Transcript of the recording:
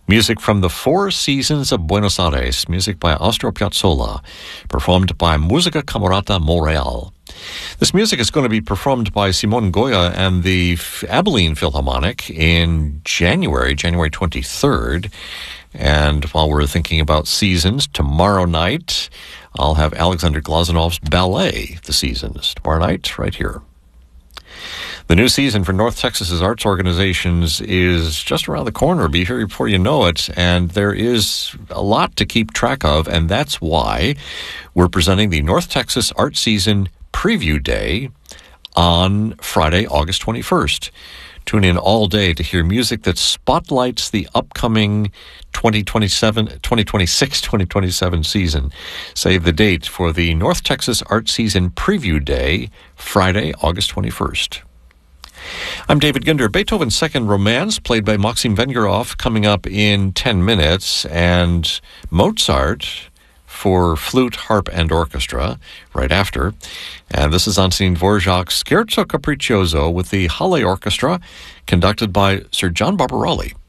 Music from the Four Seasons of Buenos Aires, music by Astor Piazzolla, performed by Musica Camerata Montreal. This music is going to be performed by Simon Goya and the Abilene Philharmonic in January 23rd. And while we're thinking about seasons, tomorrow night I'll have Alexander Glazanov's ballet, The Seasons, tomorrow night right here. The new season for North Texas's arts organizations is just around the corner. Be here before you know it, and there is a lot to keep track of, and that's why we're presenting the North Texas Art Season Preview Day on Friday, August 21st. Tune in all day to hear music that spotlights the upcoming 2026-2027 season. Save the date for the North Texas Art Season Preview Day, Friday, August 21st. I'm David Ginder. Beethoven's Second Romance, played by Maxim Vengerov, coming up in 10 minutes, and Mozart for flute, harp, and orchestra right after. And this is Antonin Dvorak's Scherzo Capriccioso with the Halle Orchestra, conducted by Sir John Barbarelli.